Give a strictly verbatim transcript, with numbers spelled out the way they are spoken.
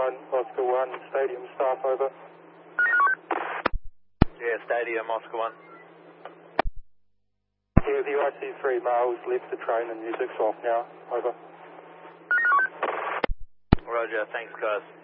one, Oscar one, Stadium staff, over. Yeah, Stadium, Oscar one. Yeah, the I C three males left the train and music's off now, over. Roger, thanks guys.